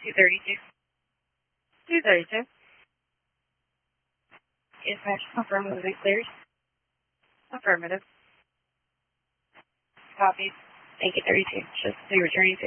232. 232. Dispatch, confirm movement clears. Affirmative. Copy. Thank you, 32. Just be returning to